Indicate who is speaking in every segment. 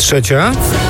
Speaker 1: Trzecia.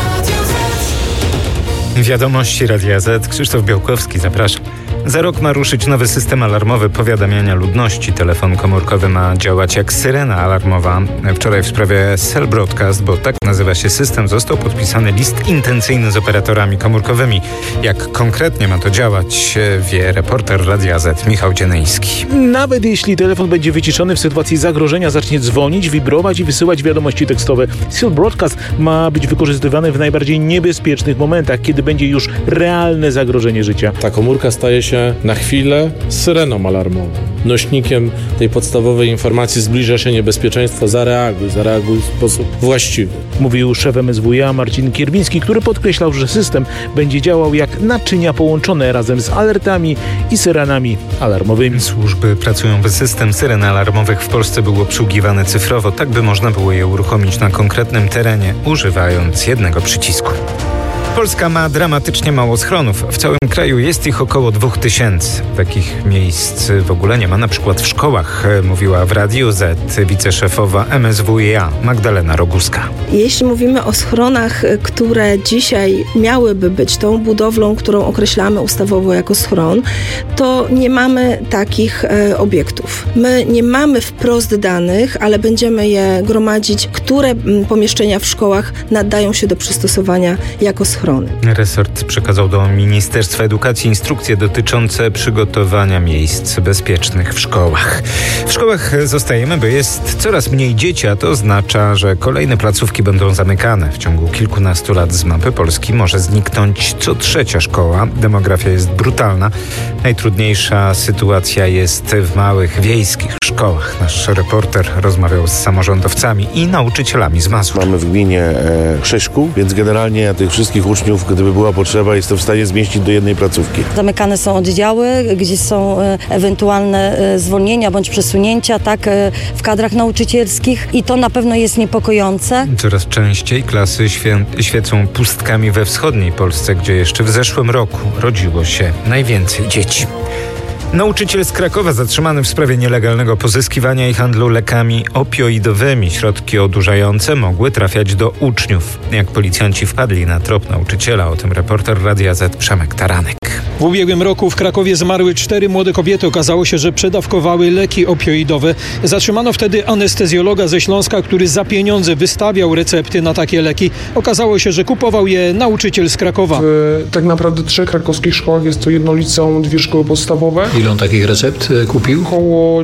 Speaker 1: Wiadomości Radia Z. Krzysztof Białkowski, zapraszam. Za rok ma ruszyć nowy system alarmowy powiadamiania ludności. Telefon komórkowy ma działać jak syrena alarmowa. Wczoraj w sprawie Cell Broadcast, bo tak nazywa się system, został podpisany list intencyjny z operatorami komórkowymi. Jak konkretnie ma to działać, wie reporter Radia Z Michał Dzienyński.
Speaker 2: Nawet jeśli telefon będzie wyciszony, w sytuacji zagrożenia zacznie dzwonić, wibrować i wysyłać wiadomości tekstowe. Cell Broadcast ma być wykorzystywany w najbardziej niebezpiecznych momentach, kiedy będzie już realne zagrożenie życia.
Speaker 3: Ta komórka staje się na chwilę syreną alarmową. Nośnikiem tej podstawowej informacji: zbliża się niebezpieczeństwo, zareaguj w sposób właściwy.
Speaker 2: Mówił szef MSWiA Marcin Kierwiński, który podkreślał, że system będzie działał jak naczynia połączone razem z alertami i syrenami alarmowymi.
Speaker 1: Służby pracują, by system syren alarmowych w Polsce był obsługiwany cyfrowo, tak by można było je uruchomić na konkretnym terenie, używając jednego przycisku. Polska ma dramatycznie mało schronów. W całym kraju jest ich około 2000. Takich miejsc w ogóle nie ma, na przykład w szkołach, mówiła w Radiu Z wiceszefowa MSWiA Magdalena Roguska.
Speaker 4: Jeśli mówimy o schronach, które dzisiaj miałyby być tą budowlą, którą określamy ustawowo jako schron, to nie mamy takich obiektów. My nie mamy wprost danych, ale będziemy je gromadzić, które pomieszczenia w szkołach nadają się do przystosowania jako schrony.
Speaker 1: Resort przekazał do Ministerstwa Edukacji instrukcje dotyczące przygotowania miejsc bezpiecznych w szkołach. W szkołach zostajemy, bo jest coraz mniej dzieci, a to oznacza, że kolejne placówki będą zamykane. W ciągu kilkunastu lat z mapy Polski może zniknąć co trzecia szkoła. Demografia jest brutalna. Najtrudniejsza sytuacja jest w małych, wiejskich szkołach. Nasz reporter rozmawiał z samorządowcami i nauczycielami z Mazur.
Speaker 5: Mamy w gminie 6 szkół, więc generalnie tych wszystkich uczniów, gdyby była potrzeba, jest to w stanie zmieścić do jednej placówki.
Speaker 6: Zamykane są oddziały, gdzie są ewentualne zwolnienia bądź przesunięcia, tak, w kadrach nauczycielskich, i to na pewno jest niepokojące.
Speaker 1: Coraz częściej klasy świecą pustkami we wschodniej Polsce, gdzie jeszcze w zeszłym roku rodziło się najwięcej dzieci. Nauczyciel z Krakowa zatrzymany w sprawie nielegalnego pozyskiwania i handlu lekami opioidowymi. Środki odurzające mogły trafiać do uczniów. Jak policjanci wpadli na trop nauczyciela, o tym reporter Radia Z Przemek Taranek.
Speaker 7: W ubiegłym roku w Krakowie zmarły 4 młode kobiety. Okazało się, że przedawkowały leki opioidowe. Zatrzymano wtedy anestezjologa ze Śląska, który za pieniądze wystawiał recepty na takie leki. Okazało się, że kupował je nauczyciel z Krakowa.
Speaker 8: W tak naprawdę 3 krakowskich szkołach jest to jedno liceum, 2 szkoły podstawowe.
Speaker 7: Ile on takich recept kupił?
Speaker 8: Około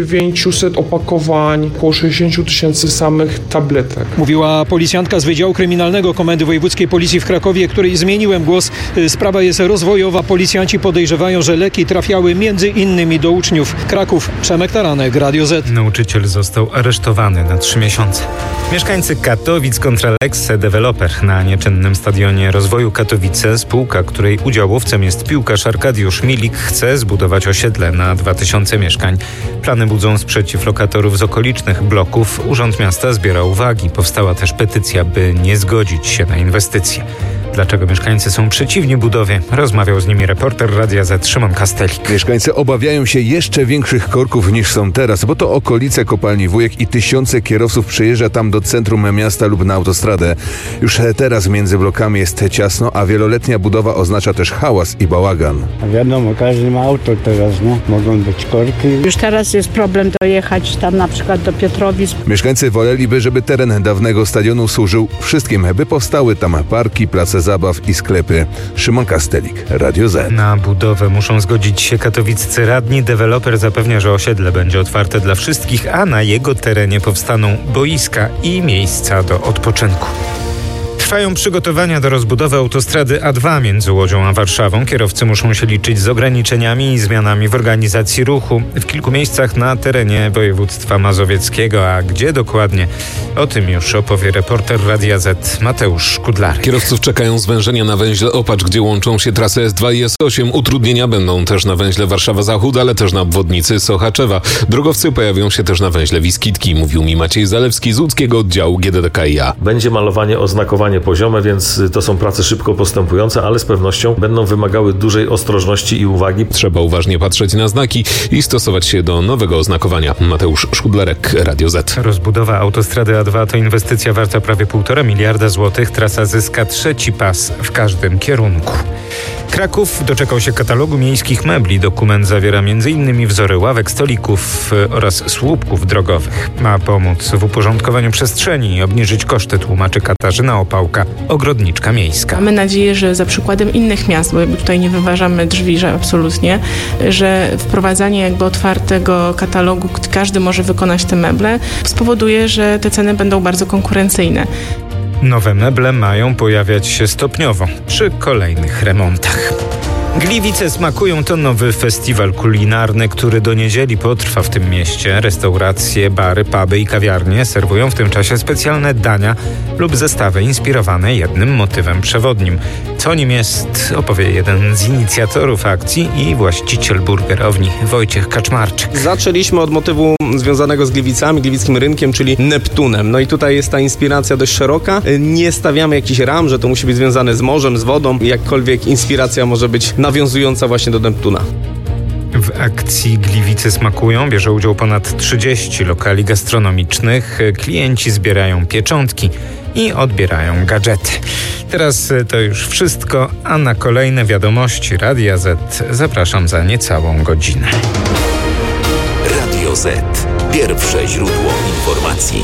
Speaker 8: 900 opakowań, około 60 000 samych tabletek.
Speaker 7: Mówiła policjantka z Wydziału Kryminalnego Komendy Wojewódzkiej Policji w Krakowie, której zmieniłem głos. Sprawa jest rozwojowa. Policjanci podejrzewają, że leki trafiały między innymi do uczniów. Kraków, Przemek Taranek, Radio Z.
Speaker 1: Nauczyciel został aresztowany na 3 miesiące. Mieszkańcy Katowic kontra Lexe Developer. Na nieczynnym Stadionie Rozwoju Katowice spółka, której udziałowcem jest piłkarz Arkadiusz Milik, chce zbudować osiedle na 2000 mieszkań. Plany budzą sprzeciw lokatorów z okolicznych bloków. Urząd Miasta zbiera uwagi. Powstała też petycja, by nie zgodzić się na inwestycje. Dlaczego mieszkańcy są przeciwni budowie? Rozmawiał z nimi reporter Radia Z Szymon Kastelik.
Speaker 9: Mieszkańcy obawiają się jeszcze większych korków niż są teraz, bo to okolice kopalni Wujek i tysiące kierowców przejeżdża tam do centrum miasta lub na autostradę. Już teraz między blokami jest ciasno, a wieloletnia budowa oznacza też hałas i bałagan.
Speaker 10: Wiadomo, każdy ma auto teraz, no. Mogą być korki.
Speaker 11: Już teraz jest problem dojechać tam na przykład do Pietrowic.
Speaker 9: Mieszkańcy woleliby, żeby teren dawnego stadionu służył wszystkim, by powstały tam parki, place zabaw i sklepy. Szymon Kastelik, Radio Z.
Speaker 1: Na budowę muszą zgodzić się katowiccy radni. Deweloper zapewnia, że osiedle będzie otwarte dla wszystkich, a na jego terenie powstaną boiska i miejsca do odpoczynku. Trwają przygotowania do rozbudowy autostrady A2 między Łodzią a Warszawą. Kierowcy muszą się liczyć z ograniczeniami i zmianami w organizacji ruchu. W kilku miejscach na terenie województwa mazowieckiego, a gdzie dokładnie? O tym już opowie reporter Radia Z Mateusz Szkudlary.
Speaker 12: Kierowców czekają zwężenia na węźle Opacz, gdzie łączą się trasy S2 i S8. Utrudnienia będą też na węźle Warszawa-Zachód, ale też na obwodnicy Sochaczewa. Drogowcy pojawią się też na węźle Wiskitki, mówił mi Maciej Zalewski z łódzkiego oddziału GDDKiA.
Speaker 13: Będzie malowanie oznakowania zdecydowanie poziome, więc to są prace szybko postępujące, ale z pewnością będą wymagały dużej ostrożności i uwagi.
Speaker 12: Trzeba uważnie patrzeć na znaki i stosować się do nowego oznakowania. Mateusz Szkudlerek, Radio Z.
Speaker 1: Rozbudowa autostrady A2 to inwestycja warta prawie 1,5 miliarda złotych. Trasa zyska 3. pas w każdym kierunku. Kraków doczekał się katalogu miejskich mebli. Dokument zawiera m.in. wzory ławek, stolików oraz słupków drogowych. Ma pomóc w uporządkowaniu przestrzeni i obniżyć koszty, tłumaczy Katarzyna Opałka, ogrodniczka miejska.
Speaker 14: Mamy nadzieję, że za przykładem innych miast, bo tutaj nie wyważamy drzwi, że absolutnie, że wprowadzanie otwartego katalogu, każdy może wykonać te meble, spowoduje, że te ceny będą bardzo konkurencyjne.
Speaker 1: Nowe meble mają pojawiać się stopniowo przy kolejnych remontach. Gliwice smakują to nowy festiwal kulinarny, który do niedzieli potrwa w tym mieście. Restauracje, bary, puby i kawiarnie serwują w tym czasie specjalne dania lub zestawy inspirowane jednym motywem przewodnim. Co nim jest, opowie jeden z inicjatorów akcji i właściciel burgerowni Wojciech Kaczmarczyk.
Speaker 15: Zaczęliśmy od motywu związanego z Gliwicami, gliwickim rynkiem, czyli Neptunem. No i tutaj jest ta inspiracja dość szeroka. Nie stawiamy jakichś ram, że to musi być związane z morzem, z wodą. Jakkolwiek inspiracja może być nawiązująca właśnie do Neptuna.
Speaker 1: W akcji Gliwice smakują bierze udział ponad 30 lokali gastronomicznych. Klienci zbierają pieczątki i odbierają gadżety. Teraz to już wszystko, a na kolejne wiadomości Radia Z zapraszam za niecałą godzinę.
Speaker 16: Radio Z. Pierwsze źródło informacji.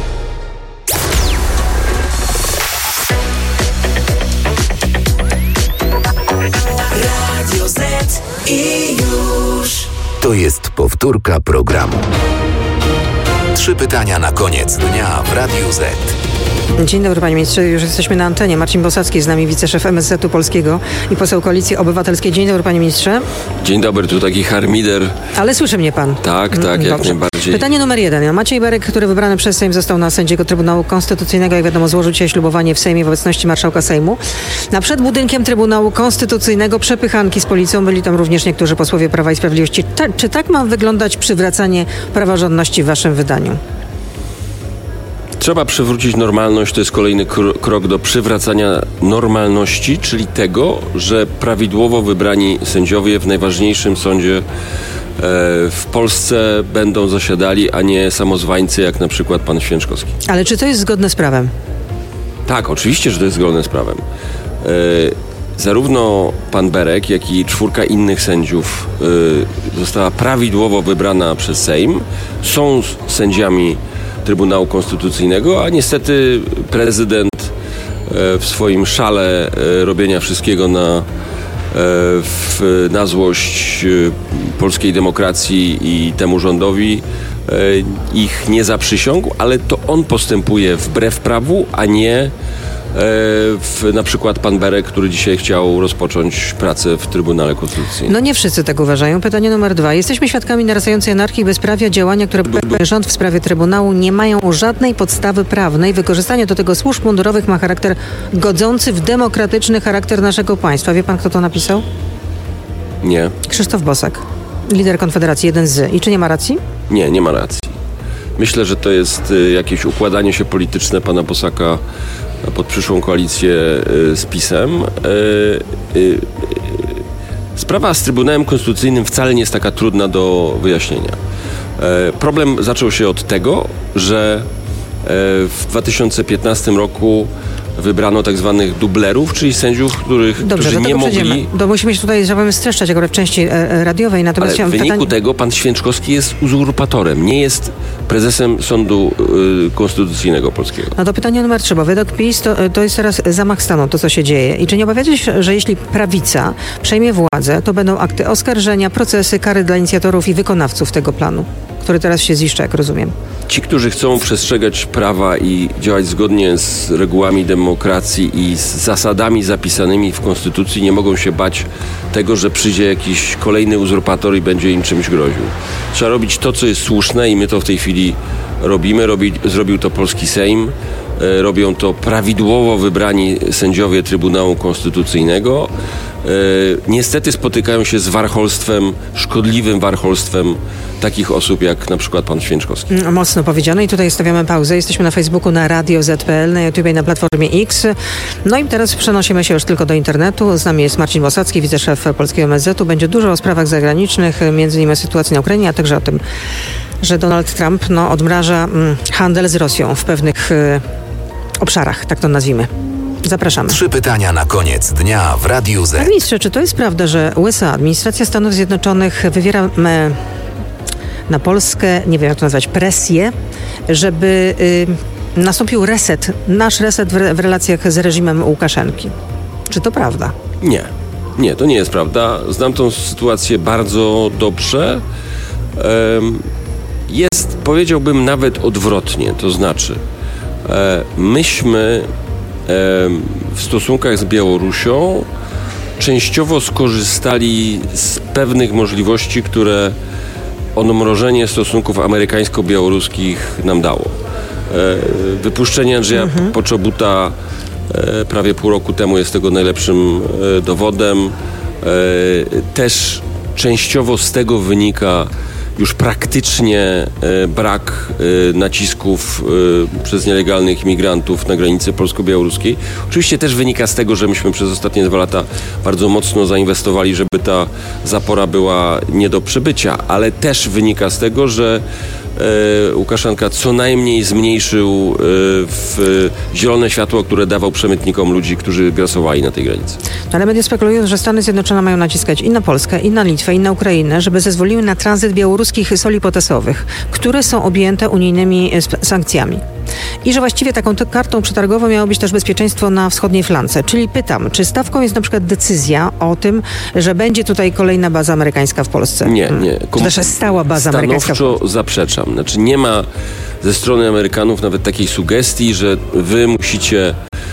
Speaker 16: Radio Z i już. To jest powtórka programu. 3 pytania na koniec dnia w Radiu Z.
Speaker 17: Dzień dobry, panie ministrze. Już jesteśmy na antenie. Marcin Bosacki z nami, wiceszef MSZ-u Polskiego i poseł Koalicji Obywatelskiej. Dzień dobry, panie ministrze.
Speaker 18: Dzień dobry, tu taki harmider.
Speaker 17: Ale słyszy mnie pan?
Speaker 18: Tak, jak najbardziej.
Speaker 17: Pytanie numer 1. Maciej Berek, który wybrany przez Sejm został na sędziego Trybunału Konstytucyjnego, jak wiadomo, złożył dzisiaj ślubowanie w Sejmie w obecności marszałka Sejmu. Przed budynkiem Trybunału Konstytucyjnego przepychanki z policją. Byli tam również niektórzy posłowie Prawa i Sprawiedliwości. Czy tak ma wyglądać przywracanie praworządności w waszym wydaniu?
Speaker 18: Trzeba przywrócić normalność. To jest kolejny krok do przywracania normalności, czyli tego, że prawidłowo wybrani sędziowie w najważniejszym sądzie w Polsce będą zasiadali, a nie samozwańcy, jak na przykład pan Święczkowski.
Speaker 17: Ale czy to jest zgodne z prawem?
Speaker 18: Tak, oczywiście, że to jest zgodne z prawem. Zarówno pan Berek, jak i 4 innych sędziów została prawidłowo wybrana przez Sejm. Są sędziami Trybunału Konstytucyjnego, a niestety prezydent w swoim szale robienia wszystkiego na złość polskiej demokracji i temu rządowi ich nie zaprzysiągł, ale to on postępuje wbrew prawu, a nie na przykład pan Berek, który dzisiaj chciał rozpocząć pracę w Trybunale Konstytucyjnym.
Speaker 17: No nie wszyscy tak uważają. Pytanie numer 2. Jesteśmy świadkami narastającej anarchii i bezprawia. Działania, które podejmuje rząd w sprawie Trybunału, nie mają żadnej podstawy prawnej. Wykorzystanie do tego służb mundurowych ma charakter godzący w demokratyczny charakter naszego państwa. Wie pan, kto to napisał?
Speaker 18: Nie.
Speaker 17: Krzysztof Bosak, lider Konfederacji, jeden z. I czy nie ma racji?
Speaker 18: Nie ma racji. Myślę, że to jest jakieś układanie się polityczne pana Bosaka pod przyszłą koalicję z PiS-em. Sprawa z Trybunałem Konstytucyjnym wcale nie jest taka trudna do wyjaśnienia. Problem zaczął się od tego, że w 2015 roku wybrano tak zwanych dublerów, czyli sędziów, którzy nie mogli...
Speaker 17: Bo musimy się tutaj, żebym streszczać akurat w części radiowej. Natomiast
Speaker 18: ale w wyniku tego pan Święczkowski jest uzurpatorem, nie jest prezesem Sądu Konstytucyjnego Polskiego.
Speaker 17: No to pytanie numer 3, bo według PiS to jest teraz zamach stanu, to co się dzieje. I czy nie obawiacie się, że jeśli prawica przejmie władzę, to będą akty oskarżenia, procesy, kary dla inicjatorów i wykonawców tego planu, który teraz się ziszcza, jak rozumiem?
Speaker 18: Ci, którzy chcą przestrzegać prawa i działać zgodnie z regułami demokracji i z zasadami zapisanymi w Konstytucji, nie mogą się bać tego, że przyjdzie jakiś kolejny uzurpator i będzie im czymś groził. Trzeba robić to, co jest słuszne i my to w tej chwili robimy. Zrobił to polski Sejm. robią to prawidłowo wybrani sędziowie Trybunału Konstytucyjnego. Niestety spotykają się z warcholstwem, szkodliwym warcholstwem takich osób jak na przykład pan Święczkowski.
Speaker 17: Mocno powiedziane i tutaj stawiamy pauzę. Jesteśmy na Facebooku, na Radio ZPL, na YouTubie, na Platformie X. No i teraz przenosimy się już tylko do internetu. Z nami jest Marcin Bosacki, wiceszef polskiego MSZ-u. Będzie dużo o sprawach zagranicznych, między innymi o sytuacji na Ukrainie, a także o tym, że Donald Trump odmraża handel z Rosją w pewnych obszarach, tak to nazwijmy. Zapraszamy.
Speaker 16: 3 pytania na koniec dnia w Radiu Z.
Speaker 17: Panie ministrze, czy to jest prawda, że USA, administracja Stanów Zjednoczonych wywiera na Polskę, nie wiem jak to nazwać, presję, żeby nastąpił reset, nasz reset w relacjach z reżimem Łukaszenki? Czy to prawda?
Speaker 18: Nie, to nie jest prawda. Znam tą sytuację bardzo dobrze. Jest, powiedziałbym, nawet odwrotnie. To znaczy, myśmy w stosunkach z Białorusią częściowo skorzystali z pewnych możliwości, które odmrożenie stosunków amerykańsko-białoruskich nam dało. Wypuszczenie Andrzeja Poczobuta prawie pół roku temu jest tego najlepszym dowodem. Też częściowo z tego wynika już praktycznie brak nacisków przez nielegalnych imigrantów na granicy polsko-białoruskiej. Oczywiście też wynika z tego, że myśmy przez ostatnie 2 lata bardzo mocno zainwestowali, żeby ta zapora była nie do przebycia, ale też wynika z tego, że Łukaszenka co najmniej zmniejszył zielone światło, które dawał przemytnikom ludzi, którzy grasowali na tej granicy.
Speaker 17: Ale media spekulują, że Stany Zjednoczone mają naciskać i na Polskę, i na Litwę, i na Ukrainę, żeby zezwoliły na tranzyt białoruskich soli potasowych, które są objęte unijnymi sankcjami. I że właściwie taką kartą przetargową miało być też bezpieczeństwo na wschodniej flance. Czyli pytam, czy stawką jest na przykład decyzja o tym, że będzie tutaj kolejna baza amerykańska w Polsce?
Speaker 18: Nie.
Speaker 17: Czy też stała baza amerykańska w Polsce?
Speaker 18: Stanowczo zaprzeczam. Znaczy nie ma ze strony Amerykanów nawet takiej sugestii, że wy musicie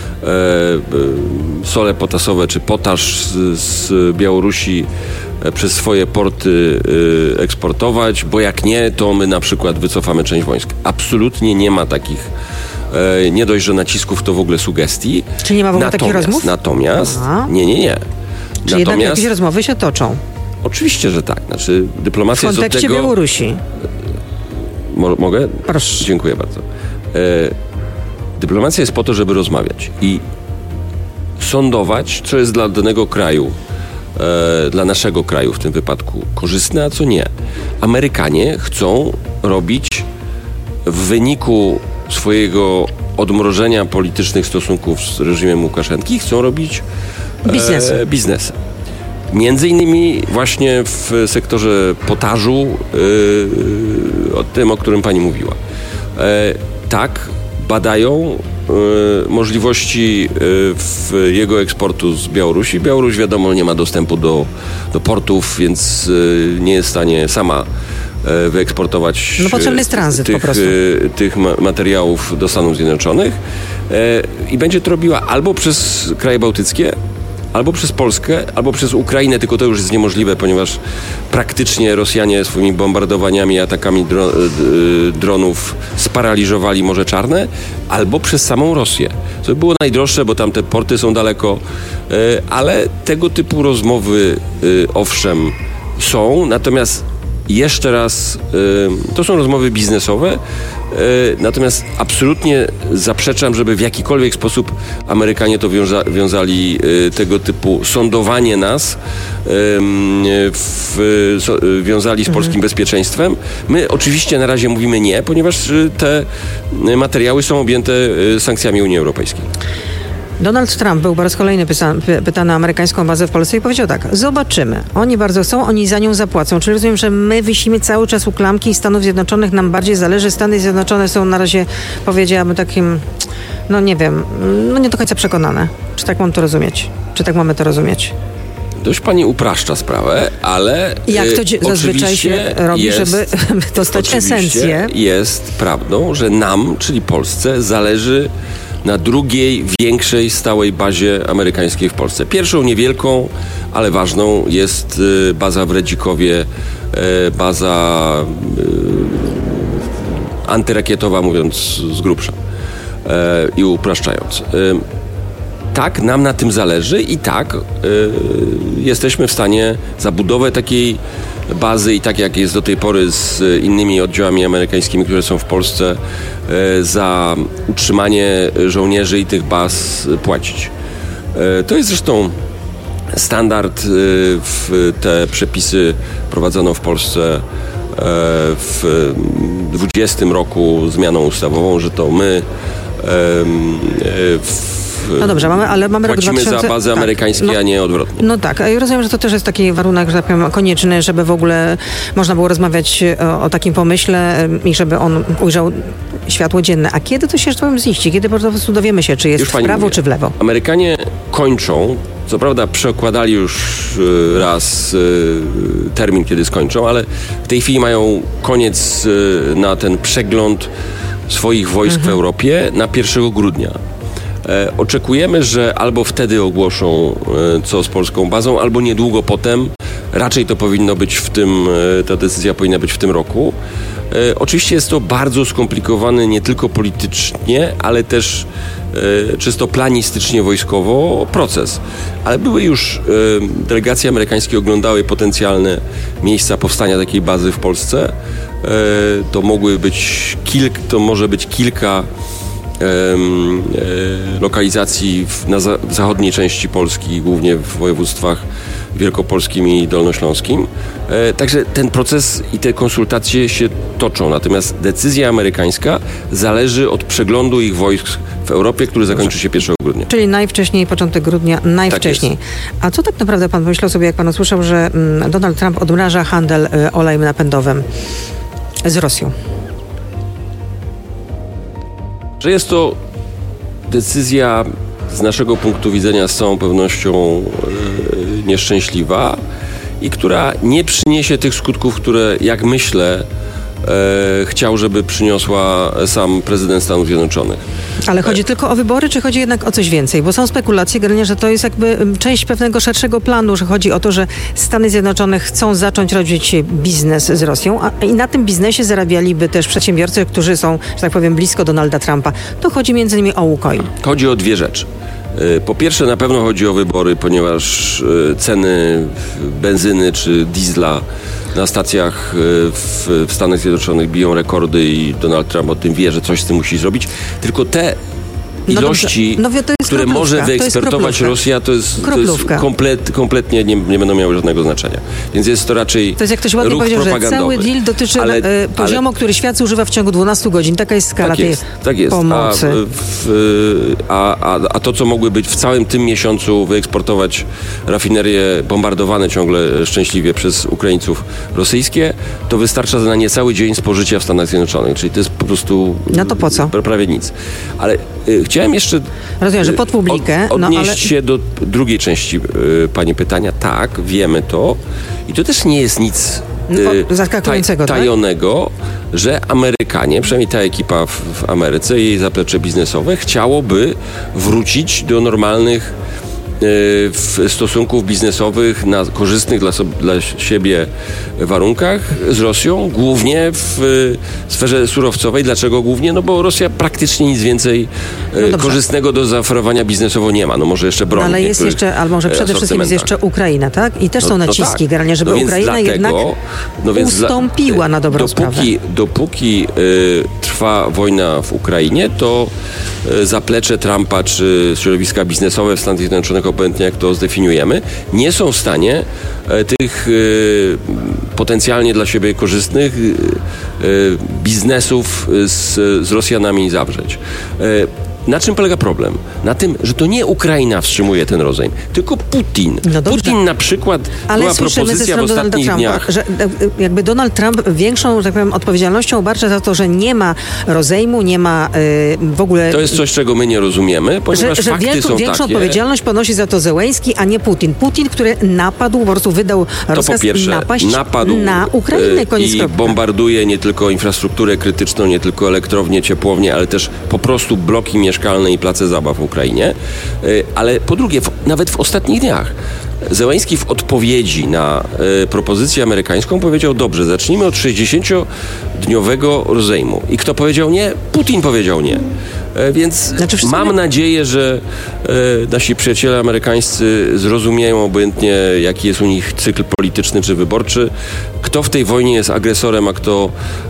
Speaker 18: sole potasowe czy potaż z Białorusi przez swoje porty eksportować, bo jak nie, to my na przykład wycofamy część wojsk. Absolutnie nie ma takich, nie dość, że nacisków, to w ogóle sugestii.
Speaker 17: Czy nie ma w ogóle takich rozmów?
Speaker 18: Natomiast, nie.
Speaker 17: Czy jednak jakieś rozmowy się toczą?
Speaker 18: Oczywiście, że tak. Znaczy, dyplomacja jest od tego...
Speaker 17: W kontekście Białorusi.
Speaker 18: Mogę?
Speaker 17: Proszę.
Speaker 18: Dziękuję bardzo. Dyplomacja jest po to, żeby rozmawiać i sądować, co jest dla danego kraju, dla naszego kraju w tym wypadku korzystne, a co nie. Amerykanie chcą robić w wyniku swojego odmrożenia politycznych stosunków z reżimem Łukaszenki, chcą robić biznesy. Między innymi właśnie w sektorze potażu, tym, o którym pani mówiła. Tak, badają możliwości jego eksportu z Białorusi. Białoruś, wiadomo, nie ma dostępu do portów, więc nie jest w stanie sama wyeksportować
Speaker 17: potrzebny jest tranzyt
Speaker 18: tych materiałów do Stanów Zjednoczonych. I będzie to robiła albo przez kraje bałtyckie, albo przez Polskę, albo przez Ukrainę, tylko to już jest niemożliwe, ponieważ praktycznie Rosjanie swoimi bombardowaniami i atakami dronów sparaliżowali Morze Czarne, albo przez samą Rosję. To by było najdroższe, bo tam te porty są daleko, ale tego typu rozmowy owszem są, natomiast jeszcze raz, to są rozmowy biznesowe, natomiast absolutnie zaprzeczam, żeby w jakikolwiek sposób Amerykanie to wiązali tego typu sądowanie nas, wiązali z polskim bezpieczeństwem. My oczywiście na razie mówimy nie, ponieważ te materiały są objęte sankcjami Unii Europejskiej.
Speaker 17: Donald Trump był po raz kolejny pytany o amerykańską bazę w Polsce i powiedział tak: zobaczymy. Oni bardzo chcą, oni za nią zapłacą. Czyli rozumiem, że my wisimy cały czas u klamki i Stanów Zjednoczonych nam bardziej zależy. Stany Zjednoczone są na razie, powiedziałabym, takim, nie wiem, nie do końca przekonane. Czy tak mam to rozumieć? Czy tak mamy to rozumieć?
Speaker 18: Dość pani upraszcza sprawę, ale
Speaker 17: jak to zazwyczaj się robi, żeby dostać esencję?
Speaker 18: Jest prawdą, że nam, czyli Polsce, zależy na drugiej, większej, stałej bazie amerykańskiej w Polsce. Pierwszą, niewielką, ale ważną jest baza w Redzikowie, baza antyrakietowa, mówiąc z grubsza. i upraszczając. Tak, nam na tym zależy i tak jesteśmy w stanie zabudowę takiej bazy i tak jak jest do tej pory z innymi oddziałami amerykańskimi, które są w Polsce, za utrzymanie żołnierzy i tych baz płacić. To jest zresztą standard. Te przepisy prowadzono w Polsce w 2020 roku zmianą ustawową, że to my
Speaker 17: no dobrze, mamy rok 2000...
Speaker 18: za bazy amerykańskie, a nie odwrotnie.
Speaker 17: No tak, a ja rozumiem, że to też jest taki warunek, że tak powiem, konieczny, żeby w ogóle można było rozmawiać o takim pomyśle i żeby on ujrzał światło dzienne. A kiedy to się, że tak powiem, ziści? Kiedy po prostu dowiemy się, czy jest w prawo, czy w lewo?
Speaker 18: Amerykanie kończą, co prawda przekładali już raz termin, kiedy skończą, ale w tej chwili mają koniec na ten przegląd swoich wojsk w Europie na 1 grudnia. Oczekujemy, że albo wtedy ogłoszą, co z polską bazą, albo niedługo potem. Raczej to powinno być ta decyzja powinna być w tym roku. Oczywiście jest to bardzo skomplikowany nie tylko politycznie, ale też czysto planistycznie wojskowo proces. Ale były już delegacje amerykańskie oglądały potencjalne miejsca powstania takiej bazy w Polsce. To może być kilka lokalizacji na zachodniej części Polski, głównie w województwach wielkopolskim i dolnośląskim. Także ten proces i te konsultacje się toczą. Natomiast decyzja amerykańska zależy od przeglądu ich wojsk w Europie, który zakończy się 1 grudnia.
Speaker 17: Czyli najwcześniej, początek grudnia, najwcześniej. Tak, a co tak naprawdę pan pomyślał sobie, jak pan usłyszał, że Donald Trump odmraża handel olejem napędowym z Rosją?
Speaker 18: Że jest to decyzja z naszego punktu widzenia z całą pewnością nieszczęśliwa i która nie przyniesie tych skutków, które, jak myślę, chciał, żeby przyniosła sam prezydent Stanów Zjednoczonych.
Speaker 17: Ale chodzi tylko o wybory, czy chodzi jednak o coś więcej? Bo są spekulacje, że to jest jakby część pewnego szerszego planu, że chodzi o to, że Stany Zjednoczone chcą zacząć robić biznes z Rosją i na tym biznesie zarabialiby też przedsiębiorcy, którzy są, że tak powiem, blisko Donalda Trumpa. To chodzi między innymi o Łukoil.
Speaker 18: Chodzi o dwie rzeczy. Po pierwsze, na pewno chodzi o wybory, ponieważ ceny benzyny czy diesla na stacjach w Stanach Zjednoczonych biją rekordy i Donald Trump o tym wie, że coś z tym musi zrobić. Tylko te ilości, które może wyeksportować Rosja, to jest kompletnie nie będą miały żadnego znaczenia. Więc jest to raczej
Speaker 17: to jest, jak ktoś ładnie powiedział, że cały deal dotyczy poziomu, który świat zużywa w ciągu 12 godzin. Taka jest skala tej pomocy.
Speaker 18: A to, co mogły być w całym tym miesiącu wyeksportować rafinerie bombardowane ciągle szczęśliwie przez Ukraińców rosyjskie, to wystarcza na niecały dzień spożycia w Stanach Zjednoczonych. Czyli to jest po prostu
Speaker 17: no to po co?
Speaker 18: Prawie nic. Ale chciałem jeszcze
Speaker 17: rozumiem, że pod publikę
Speaker 18: odnieść się do drugiej części pani pytania. Tak, wiemy to i to też nie jest nic
Speaker 17: zaskakującego,
Speaker 18: tajonego, że Amerykanie, przynajmniej ta ekipa w Ameryce i jej zaplecze biznesowe chciałoby wrócić do normalnych stosunków biznesowych na korzystnych dla siebie warunkach z Rosją, głównie w sferze surowcowej. Dlaczego głównie? No bo Rosja praktycznie nic więcej korzystnego do zaoferowania biznesowo nie ma. No może jeszcze broń.
Speaker 17: Ale jest jeszcze, albo może przede wszystkim jest jeszcze Ukraina, tak? I też są naciski generalnie, żeby Ukraina dlatego, jednak ustąpiła na dobrą sprawę.
Speaker 18: Dopóki trwa wojna w Ukrainie, to zaplecze Trumpa czy środowiska biznesowe w Stanach Zjednoczonych, obojętnie jak to zdefiniujemy, nie są w stanie tych potencjalnie dla siebie korzystnych biznesów z Rosjanami zawrzeć. Na czym polega problem? Na tym, że to nie Ukraina wstrzymuje ten rozejm, tylko Putin. Putin na przykład, była propozycja w ostatnich dniach.
Speaker 17: Że jakby Donald Trump większą, że tak powiem, odpowiedzialnością obarcza za to, że nie ma rozejmu, nie ma w ogóle...
Speaker 18: To jest coś, czego my nie rozumiemy, ponieważ fakty są
Speaker 17: większą odpowiedzialność ponosi za to Zełenski, a nie Putin. Putin, który napadł, po prostu wydał rozkaz napaść na Ukrainę, koniec
Speaker 18: i bombarduje nie tylko infrastrukturę krytyczną, nie tylko elektrownie, ciepłownie, ale też po prostu bloki mieszkalne i place zabaw w Ukrainie. Ale po drugie, nawet w ostatnich dniach Zełenski w odpowiedzi na propozycję amerykańską powiedział: dobrze, zacznijmy od 60-dniowego rozejmu. I kto powiedział nie? Putin powiedział nie. Więc mam nadzieję, że nasi przyjaciele amerykańscy zrozumieją obojętnie, jaki jest u nich cykl polityczny czy wyborczy, kto w tej wojnie jest agresorem, a kto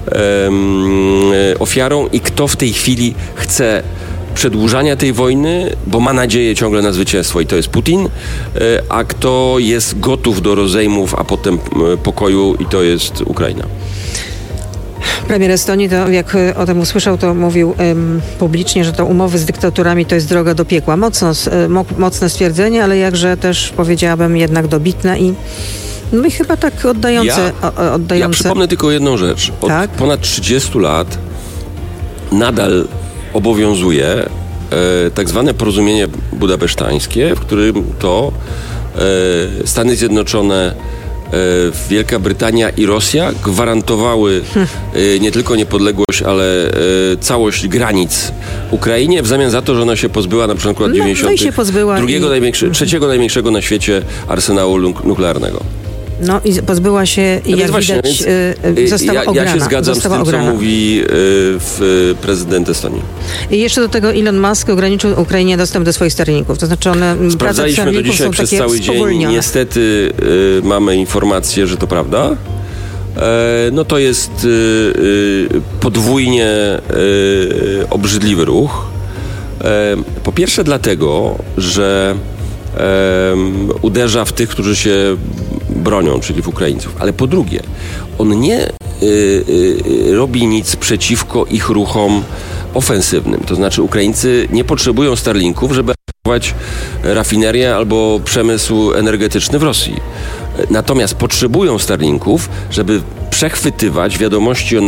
Speaker 18: ofiarą i kto w tej chwili chce przedłużania tej wojny, bo ma nadzieję ciągle na zwycięstwo i to jest Putin, a kto jest gotów do rozejmów, a potem pokoju i to jest Ukraina.
Speaker 17: Premier Estonii, to jak o tym usłyszał, to mówił publicznie, że to umowy z dyktaturami to jest droga do piekła. Mocne stwierdzenie, ale jakże też powiedziałabym jednak dobitne i chyba tak oddające.
Speaker 18: Ja przypomnę tylko jedną rzecz. Od ponad 30 lat nadal obowiązuje tak zwane porozumienie budapesztańskie, w którym to Stany Zjednoczone, Wielka Brytania i Rosja gwarantowały nie tylko niepodległość, ale całość granic Ukrainie w zamian za to, że ona się pozbyła na przykład trzeciego największego na świecie arsenału nuklearnego.
Speaker 17: No i pozbyła się i jak widać została ograna.
Speaker 18: Ja się zgadzam z tym, co mówi prezydent Estonii.
Speaker 17: I jeszcze do tego Elon Musk ograniczył Ukrainie dostęp do swoich sterników. To znaczy
Speaker 18: sprawdzaliśmy to dzisiaj przez cały dzień. Niestety mamy informację, że to prawda. No to jest podwójnie obrzydliwy ruch. Po pierwsze dlatego, że uderza w tych, którzy się bronią, czyli w Ukraińców. Ale po drugie, on nie robi nic przeciwko ich ruchom ofensywnym. To znaczy Ukraińcy nie potrzebują Starlinków, żeby atakować rafinerię albo przemysł energetyczny w Rosji. Natomiast potrzebują Starlinków, żeby przechwytywać wiadomości o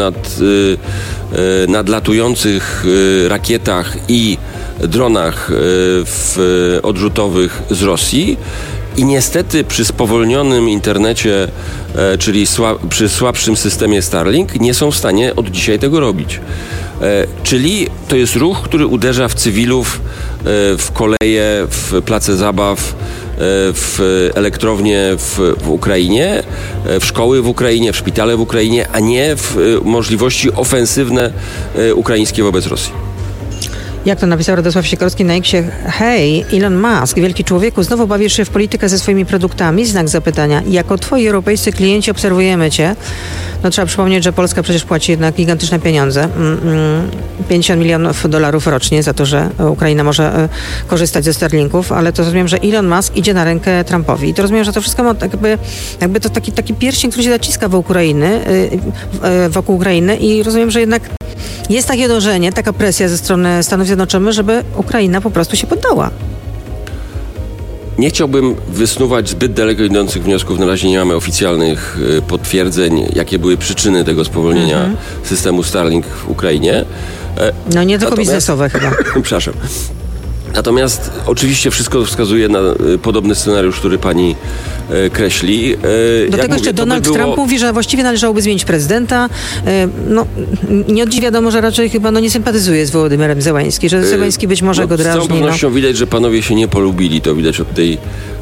Speaker 18: nadlatujących rakietach i dronach odrzutowych z Rosji. I niestety przy spowolnionym internecie, czyli przy słabszym systemie Starlink, nie są w stanie od dzisiaj tego robić. Czyli to jest ruch, który uderza w cywilów, w koleje, w place zabaw, w elektrownie w Ukrainie, w szkoły w Ukrainie, w szpitale w Ukrainie, a nie w możliwości ofensywne ukraińskie wobec Rosji.
Speaker 17: Jak to napisał Radosław Sikorski na X-ie: hej, Elon Musk, wielki człowieku, znowu bawisz się w politykę ze swoimi produktami? Znak zapytania. Jako twoi europejscy klienci obserwujemy cię. No trzeba przypomnieć, że Polska przecież płaci jednak gigantyczne pieniądze. 50 milionów dolarów rocznie za to, że Ukraina może korzystać ze Starlinków, ale to rozumiem, że Elon Musk idzie na rękę Trumpowi. I to rozumiem, że to wszystko jakby to taki pierścień, który się zaciska wokół Ukrainy i rozumiem, że jednak jest takie dążenie, taka presja ze strony Stanów Zjednoczonych, żeby Ukraina po prostu się poddała.
Speaker 18: Nie chciałbym wysnuwać zbyt daleko idących wniosków. Na razie nie mamy oficjalnych potwierdzeń, jakie były przyczyny tego spowolnienia systemu Starlink w Ukrainie.
Speaker 17: No nie tylko biznesowe chyba.
Speaker 18: Przepraszam. Natomiast oczywiście wszystko wskazuje na podobny scenariusz, który pani kreśli.
Speaker 17: Do tego jeszcze Donald Trump mówi, że właściwie należałoby zmienić prezydenta. Nie od dziś wiadomo, że raczej chyba nie sympatyzuje z Wołodymyrem Zełenski, że Zełenski być może go drażni.
Speaker 18: Z całą pewnością widać, że panowie się nie polubili. To widać od tej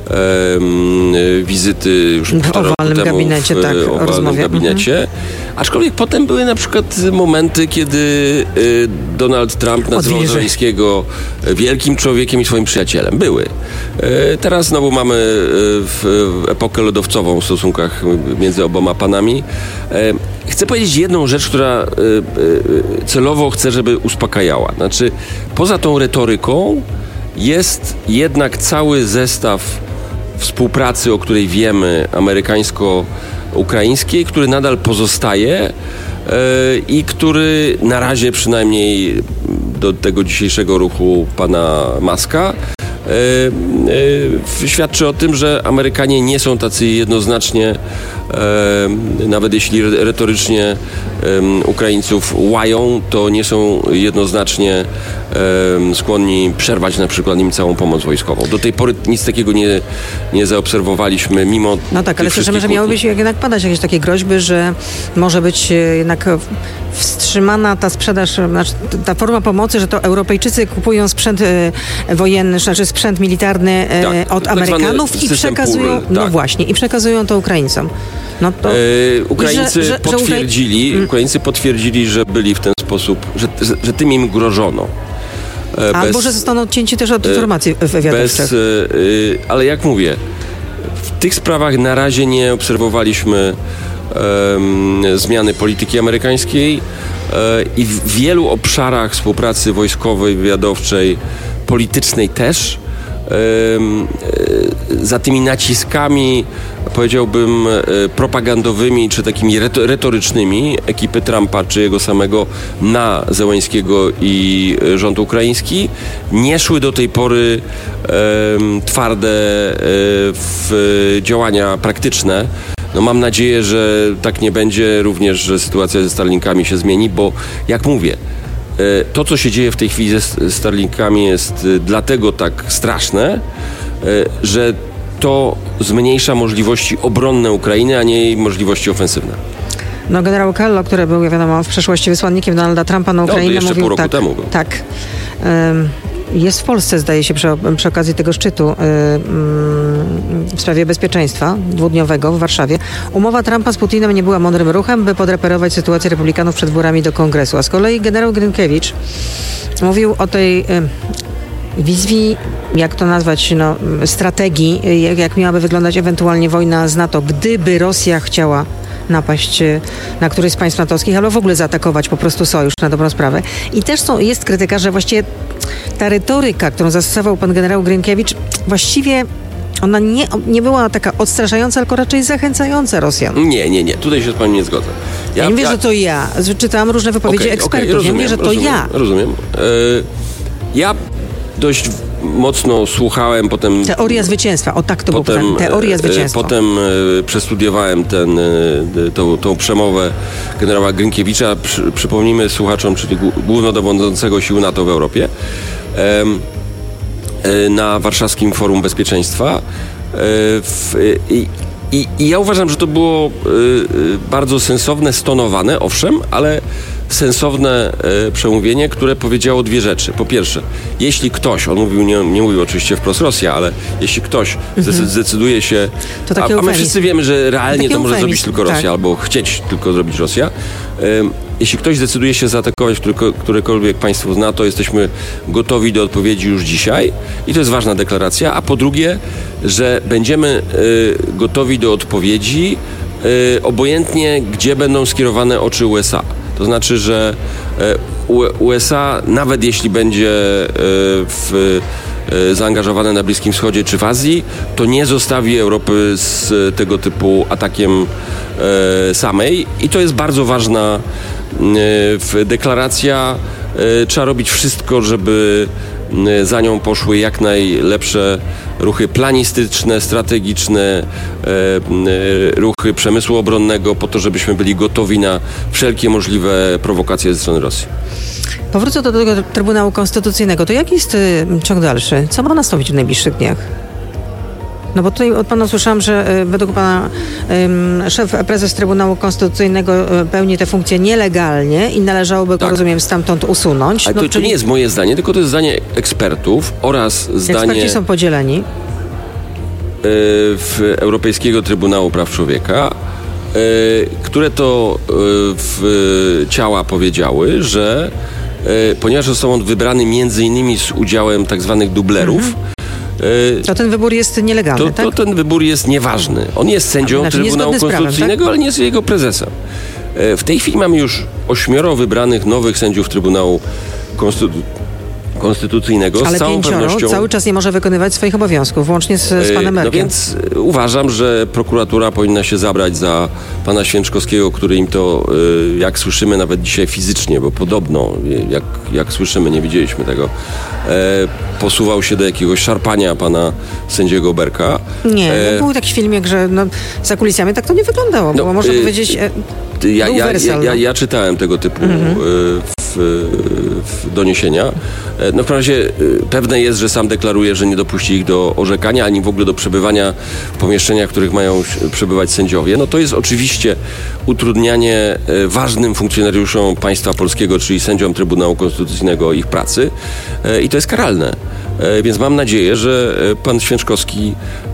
Speaker 18: wizyty już
Speaker 17: w owalnym gabinecie,
Speaker 18: w owalnym gabinecie. Aczkolwiek potem były na przykład momenty, kiedy Donald Trump nazywał Zełenskiego wielkim człowiekiem i swoim przyjacielem. Były. Teraz znowu mamy epokę lodowcową w stosunkach między oboma panami. Chcę powiedzieć jedną rzecz, która celowo chcę, żeby uspokajała. Znaczy, poza tą retoryką jest jednak cały zestaw współpracy, o której wiemy, amerykańsko-ukraińskiej, który nadal pozostaje i który na razie przynajmniej do tego dzisiejszego ruchu pana Muska świadczy o tym, że Amerykanie nie są tacy jednoznacznie nawet jeśli retorycznie Ukraińców łają, to nie są jednoznacznie skłonni przerwać na przykład im całą pomoc wojskową. Do tej pory nic takiego nie zaobserwowaliśmy, mimo
Speaker 17: No tak, ale słyszymy, że miałyby się jednak padać jakieś takie groźby, że może być jednak wstrzymana ta sprzedaż, znaczy ta forma pomocy, że to Europejczycy kupują sprzęt wojenny, znaczy sprzęt militarny od Amerykanów i przekazują, no właśnie, i przekazują to Ukraińcom. No to,
Speaker 18: Ukraińcy potwierdzili, że byli w ten sposób, że tym im grożono.
Speaker 17: Albo że zostaną odcięci też od informacji wywiadowczych.
Speaker 18: Ale jak mówię, w tych sprawach na razie nie obserwowaliśmy zmiany polityki amerykańskiej i w wielu obszarach współpracy wojskowej, wywiadowczej, politycznej też. Za tymi naciskami, powiedziałbym, propagandowymi czy takimi retorycznymi ekipy Trumpa czy jego samego na Zełenskiego i rząd ukraiński nie szły do tej pory twarde działania praktyczne. No mam nadzieję, że tak nie będzie, również, że sytuacja ze Starlinkami się zmieni, bo jak mówię, to, co się dzieje w tej chwili ze Starlinkami jest dlatego tak straszne, że to zmniejsza możliwości obronne Ukrainy, a nie jej możliwości ofensywne.
Speaker 17: No generał Kello, który był, wiadomo, w przeszłości wysłannikiem Donalda Trumpa na Ukrainę,
Speaker 18: jeszcze
Speaker 17: mówił
Speaker 18: pół roku temu był.
Speaker 17: Tak. Jest w Polsce, zdaje się, przy okazji tego szczytu w sprawie bezpieczeństwa dwudniowego w Warszawie. Umowa Trumpa z Putinem nie była mądrym ruchem, by podreperować sytuację republikanów przed wyborami do Kongresu. A z kolei generał Grynkiewicz mówił o tej wizji, jak to nazwać, strategii, jak miałaby wyglądać ewentualnie wojna z NATO, gdyby Rosja chciała napaść na któryś z państw natowskich, albo w ogóle zaatakować po prostu sojusz, na dobrą sprawę. I też jest krytyka, że właściwie ta retoryka, którą zastosował pan generał Grynkiewicz, właściwie ona nie była taka odstraszająca, tylko raczej zachęcająca Rosjan.
Speaker 18: Nie. Tutaj się z panem nie zgodzę.
Speaker 17: Ja nie mówię, że to ja. Czytałam różne wypowiedzi ekspertów.
Speaker 18: Rozumiem,
Speaker 17: nie mówię, że to ja.
Speaker 18: Rozumiem. Ja dość mocno słuchałem potem...
Speaker 17: Teoria zwycięstwa. O tak to było pytanie. Teoria zwycięstwa.
Speaker 18: Potem przestudiowałem tą przemowę generała Grynkiewicza. Przypomnijmy słuchaczom, czyli głównodowodzącego sił NATO w Europie, na Warszawskim Forum Bezpieczeństwa. I ja uważam, że to było bardzo sensowne, stonowane, owszem, ale sensowne przemówienie, które powiedziało dwie rzeczy. Po pierwsze, jeśli ktoś, on mówił, nie mówił oczywiście wprost Rosja, ale jeśli ktoś zdecyduje się, a my wszyscy wiemy, że realnie to może zrobić tylko Rosja, albo chcieć tylko zrobić Rosja. Jeśli ktoś zdecyduje się zaatakować którekolwiek państwo z NATO, jesteśmy gotowi do odpowiedzi już dzisiaj i to jest ważna deklaracja. A po drugie, że będziemy gotowi do odpowiedzi obojętnie, gdzie będą skierowane oczy USA. To znaczy, że USA, nawet jeśli będzie zaangażowane na Bliskim Wschodzie czy w Azji, to nie zostawi Europy z tego typu atakiem samej. I to jest bardzo ważna deklaracja. Trzeba robić wszystko, żeby za nią poszły jak najlepsze ruchy planistyczne, strategiczne, ruchy przemysłu obronnego, po to, żebyśmy byli gotowi na wszelkie możliwe prowokacje ze strony Rosji.
Speaker 17: Powrócę do tego Trybunału Konstytucyjnego. To jaki jest ciąg dalszy? Co ma nastąpić w najbliższych dniach? No bo tutaj od pana usłyszałam, że według pana prezes Trybunału Konstytucyjnego pełni tę funkcję nielegalnie i należałoby go, rozumiem, stamtąd usunąć.
Speaker 18: Ale to nie jest moje zdanie, tylko to jest zdanie ekspertów oraz zdanie...
Speaker 17: Eksperci są podzieleni.
Speaker 18: Europejskiego Trybunału Praw Człowieka, które to ciała powiedziały, że ponieważ został on wybrany między innymi z udziałem tak zwanych dublerów,
Speaker 17: to ten wybór jest nielegalny, tak?
Speaker 18: To ten wybór jest nieważny. On jest sędzią Trybunału Konstytucyjnego, tak? Ale nie jest jego prezesem. W tej chwili mamy już 8 wybranych nowych sędziów Trybunału Konstytucyjnego
Speaker 17: ale
Speaker 18: z całą
Speaker 17: 5
Speaker 18: pewnością
Speaker 17: cały czas nie może wykonywać swoich obowiązków, łącznie z panem Berkiem.
Speaker 18: No więc uważam, że prokuratura powinna się zabrać za pana Święczkowskiego, który im to, jak słyszymy, nawet dzisiaj fizycznie, bo podobno, jak słyszymy, nie widzieliśmy tego, posuwał się do jakiegoś szarpania pana sędziego Berka.
Speaker 17: Nie, był taki filmik, że za kulisami tak to nie wyglądało, bo można powiedzieć...
Speaker 18: Ja czytałem tego typu doniesienia. No w razie pewne jest, że sam deklaruje, że nie dopuści ich do orzekania, ani w ogóle do przebywania w pomieszczeniach, w których mają przebywać sędziowie. No to jest oczywiście utrudnianie ważnym funkcjonariuszom państwa polskiego, czyli sędziom Trybunału Konstytucyjnego ich pracy i to jest karalne. Więc mam nadzieję, że pan Święczkowski,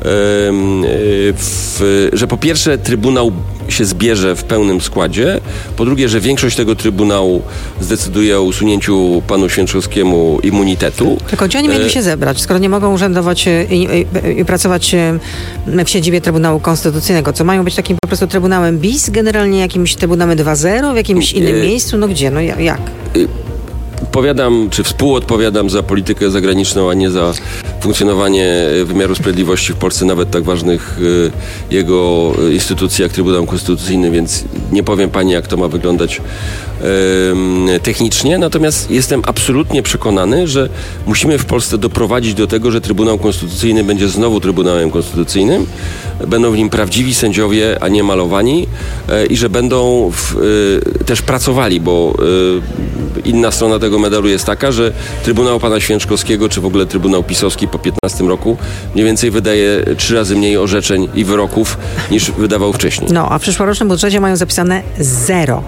Speaker 18: że po pierwsze Trybunał się zbierze w pełnym składzie, po drugie, że większość tego Trybunału zdecyduje o usunięciu panu Święczkowskiemu immunitetu.
Speaker 17: Tylko gdzie oni mieli się zebrać, skoro nie mogą urzędować i pracować w siedzibie Trybunału Konstytucyjnego? Co mają być takim po prostu Trybunałem bis, generalnie jakimś Trybunałem 2.0, w jakimś innym miejscu? No gdzie? No jak?
Speaker 18: Odpowiadam, czy współodpowiadam za politykę zagraniczną, a nie za funkcjonowanie wymiaru sprawiedliwości w Polsce, nawet tak ważnych jego instytucji jak Trybunał Konstytucyjny, więc nie powiem pani, jak to ma wyglądać technicznie. Natomiast jestem absolutnie przekonany, że musimy w Polsce doprowadzić do tego, że Trybunał Konstytucyjny będzie znowu Trybunałem Konstytucyjnym. Będą w nim prawdziwi sędziowie, a nie malowani i że będą też pracowali, bo inna strona tego medalu jest taka, że Trybunał pana Święczkowskiego, czy w ogóle Trybunał Pisowski po 15 roku mniej więcej wydaje 3 razy mniej orzeczeń i wyroków niż wydawał wcześniej.
Speaker 17: No, a w przyszłorocznym budżecie mają zapisane 0.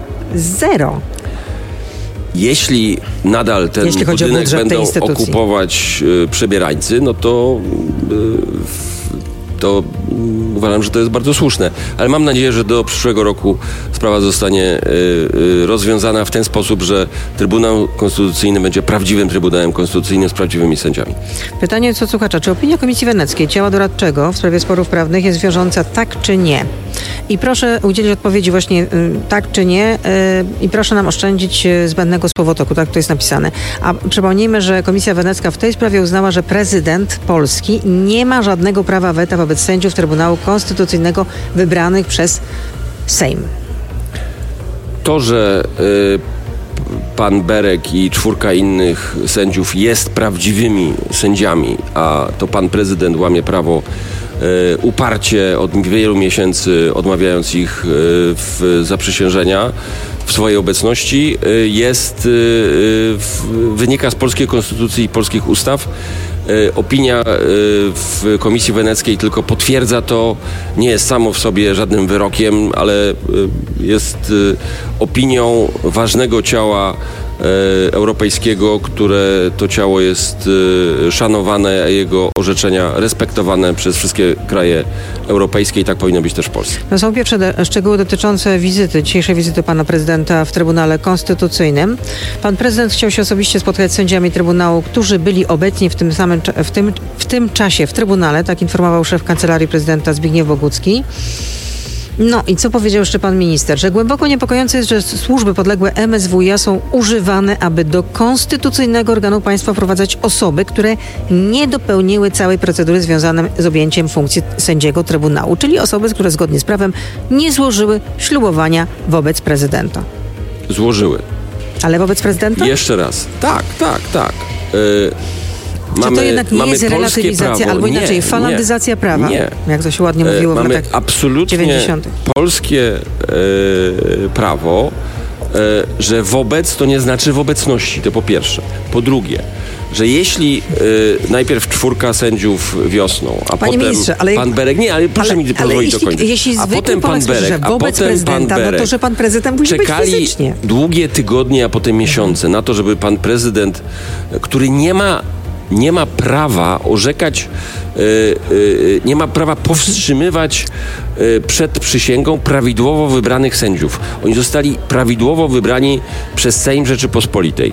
Speaker 18: Jeśli nadal ten budynek będą okupować przebierańcy, no to uważam, że to jest bardzo słuszne. Ale mam nadzieję, że do przyszłego roku sprawa zostanie rozwiązana w ten sposób, że Trybunał Konstytucyjny będzie prawdziwym Trybunałem Konstytucyjnym z prawdziwymi sędziami.
Speaker 17: Pytanie co słuchacza. Czy opinia Komisji Weneckiej, ciała doradczego w sprawie sporów prawnych jest wiążąca, tak czy nie? I proszę udzielić odpowiedzi właśnie tak czy nie i proszę nam oszczędzić zbędnego słowotoku, tak to jest napisane. A przypomnijmy, że Komisja Wenecka w tej sprawie uznała, że prezydent Polski nie ma żadnego prawa weta wobec sędziów Trybunału Konstytucyjnego wybranych przez Sejm.
Speaker 18: To, że pan Berek i 4 innych sędziów jest prawdziwymi sędziami, a to pan prezydent łamie prawo uparcie od wielu miesięcy, odmawiając ich zaprzysiężenia w swojej obecności, wynika z polskiej konstytucji i polskich ustaw. Opinia w Komisji Weneckiej tylko potwierdza to, nie jest samo w sobie żadnym wyrokiem, ale jest opinią ważnego ciała europejskiego, które to ciało jest szanowane, a jego orzeczenia respektowane przez wszystkie kraje europejskie i tak powinno być też w Polsce.
Speaker 17: No są pierwsze szczegóły dotyczące dzisiejszej wizyty pana prezydenta w Trybunale Konstytucyjnym. Pan prezydent chciał się osobiście spotkać z sędziami Trybunału, którzy byli obecni w tym czasie w Trybunale, tak informował szef Kancelarii Prezydenta Zbigniew Bogucki. No i co powiedział jeszcze pan minister? Że głęboko niepokojące jest, że służby podległe MSWiA są używane, aby do konstytucyjnego organu państwa wprowadzać osoby, które nie dopełniły całej procedury związanej z objęciem funkcji sędziego Trybunału, czyli osoby, które zgodnie z prawem nie złożyły ślubowania wobec prezydenta.
Speaker 18: Złożyły.
Speaker 17: Ale wobec prezydenta?
Speaker 18: Jeszcze raz. Tak.
Speaker 17: Czy to jednak nie jest relatywizacja, prawo, albo inaczej, falandyzacja prawa?
Speaker 18: Nie.
Speaker 17: Jak to się ładnie mówiło w latach 90.
Speaker 18: Mamy absolutnie polskie prawo, że wobec to nie znaczy w obecności, to po pierwsze. Po drugie, że jeśli najpierw 4 sędziów wiosną, a
Speaker 17: Panie
Speaker 18: potem
Speaker 17: ministrze, ale
Speaker 18: pan Berek, nie, ale proszę mi pozwolić dokończyć.
Speaker 17: Jeśli a potem pan Berek, że wobec prezydenta, no to że pan prezydent musi być fizycznie.
Speaker 18: Długie tygodnie, a potem miesiące na to, żeby pan prezydent, który nie ma prawa orzekać, nie ma prawa powstrzymywać przed przysięgą prawidłowo wybranych sędziów. Oni zostali prawidłowo wybrani przez Sejm Rzeczypospolitej.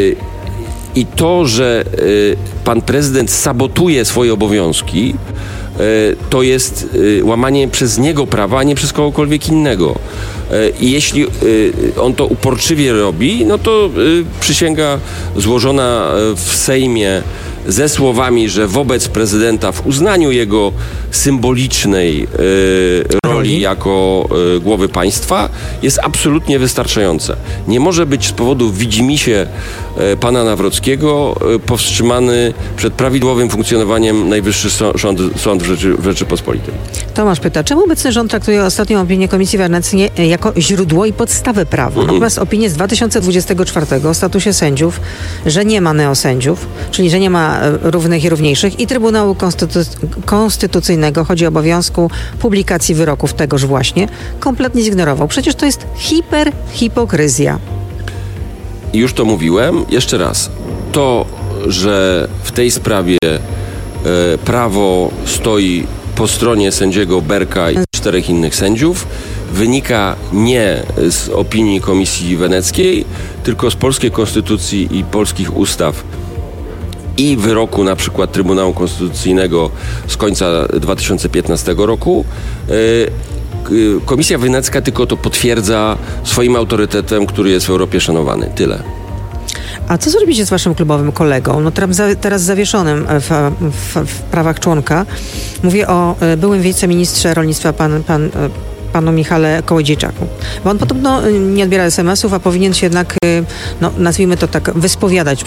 Speaker 18: I to, że pan prezydent sabotuje swoje obowiązki, to jest łamanie przez niego prawa, a nie przez kogokolwiek innego. I jeśli on to uporczywie robi, no to przysięga złożona w Sejmie ze słowami, że wobec prezydenta w uznaniu jego symbolicznej roli jako głowy państwa jest absolutnie wystarczające. Nie może być z powodu widzimisię pana Nawrockiego powstrzymany przed prawidłowym funkcjonowaniem Najwyższy Sąd w Rzeczypospolitej.
Speaker 17: Tomasz pyta, czemu obecny rząd traktuje ostatnią opinię Komisji Wenecji jako źródło i podstawę prawa? Natomiast opinię z 2024 o statusie sędziów, że nie ma neosędziów, czyli że nie ma równych i równiejszych, i Trybunału Konstytucyjnego, chodzi o obowiązku publikacji wyroków tegoż właśnie, kompletnie zignorował. Przecież to jest hipokryzja.
Speaker 18: Już to mówiłem. Jeszcze raz. To, że w tej sprawie prawo stoi po stronie sędziego Berka i 4 innych sędziów, wynika nie z opinii Komisji Weneckiej, tylko z polskiej konstytucji i polskich ustaw i wyroku na przykład Trybunału Konstytucyjnego z końca 2015 roku. Komisja Wenecka tylko to potwierdza swoim autorytetem, który jest w Europie szanowany. Tyle.
Speaker 17: A co zrobicie z waszym klubowym kolegą? No teraz zawieszonym w prawach członka. Mówię o byłym wiceministrze rolnictwa panu Michale Kołodziejczaku. Bo on podobno nie odbiera SMS-ów, a powinien się jednak, nazwijmy to tak, wyspowiadać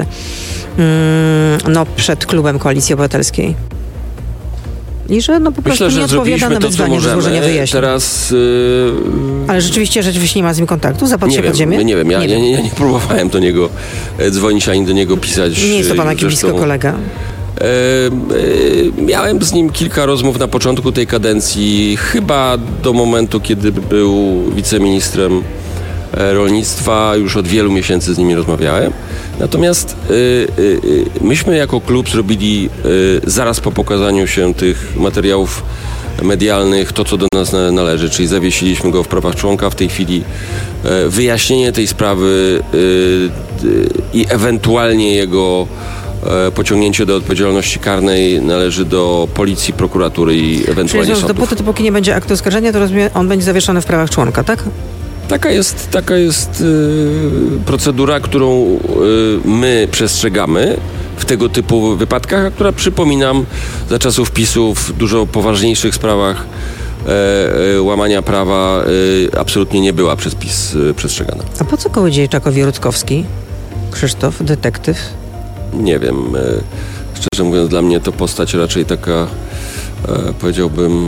Speaker 17: przed klubem Koalicji Obywatelskiej. I że po prostu nie odpowiada na wyzwanie do złożenia wyjaśnień.
Speaker 18: Teraz,
Speaker 17: ale rzeczywiście nie ma z nim kontaktu? Zapadł pod ziemię?
Speaker 18: Nie wiem. Ja nie próbowałem do niego dzwonić, ani do niego pisać.
Speaker 17: Nie jest to pan jakiś blisko kolega?
Speaker 18: Miałem z nim kilka rozmów na początku tej kadencji, chyba do momentu, kiedy był wiceministrem rolnictwa. Już od wielu miesięcy z nimi rozmawiałem. Natomiast myśmy jako klub zrobili zaraz po pokazaniu się tych materiałów medialnych to, co do nas należy, czyli zawiesiliśmy go w prawach członka. W tej chwili wyjaśnienie tej sprawy i ewentualnie jego pociągnięcie do odpowiedzialności karnej należy do policji, prokuratury i ewentualnie sądów.
Speaker 17: Dopóki nie będzie aktu oskarżenia, to rozumiem, on będzie zawieszony w prawach członka, tak?
Speaker 18: Taka jest procedura, którą my przestrzegamy w tego typu wypadkach, a która, przypominam, za czasów PiS-u w dużo poważniejszych sprawach łamania prawa absolutnie nie była przez PiS przestrzegana.
Speaker 17: A po co Kołodziejczakowi Rutkowski? Krzysztof, detektyw?
Speaker 18: Nie wiem. Szczerze mówiąc, dla mnie to postać raczej taka, powiedziałbym,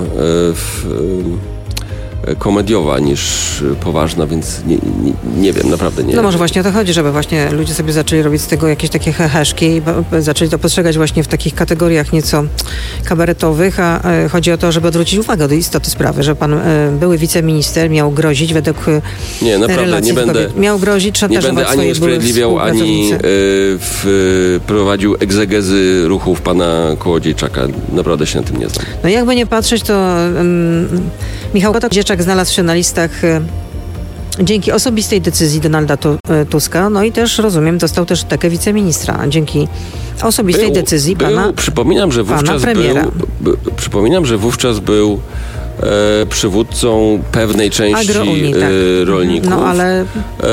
Speaker 18: komediowa niż poważna, więc nie wiem, naprawdę nie.
Speaker 17: No może właśnie o to chodzi, żeby właśnie ludzie sobie zaczęli robić z tego jakieś takie heheszki i zaczęli to postrzegać właśnie w takich kategoriach nieco kabaretowych, a chodzi o to, żeby odwrócić uwagę do istoty sprawy, że pan były wiceminister miał grozić według
Speaker 18: nie, naprawdę nie będę,
Speaker 17: miał grozić, szantażować
Speaker 18: nie będę ani usprawiedliwiał, ani prowadził egzegezy ruchów pana Kołodziejczaka. Naprawdę się na tym nie znam.
Speaker 17: No jakby nie patrzeć, to Michał Kołodziejczak znalazł się na listach dzięki osobistej decyzji Donalda Tuska, no i też, rozumiem, dostał też tekę wiceministra dzięki osobistej decyzji pana premiera.
Speaker 18: Przypominam, że wówczas był przywódcą pewnej części rolników.
Speaker 17: No ale